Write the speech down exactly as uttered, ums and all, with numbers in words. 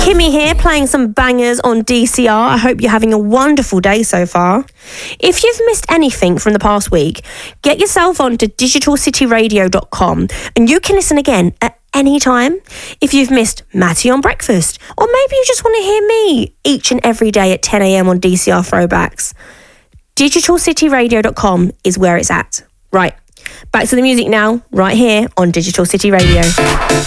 Kimmy here, playing some bangers on D C R. I hope you're having a wonderful day so far. If you've missed anything from the past week, get yourself on to digital city radio dot com and you can listen again at any time. If you've missed Matty on breakfast, or maybe you just want to hear me each and every day at ten a.m. on D C R Throwbacks, digital city radio dot com is where it's at. Right, back to the music now, right here on Digital City Radio.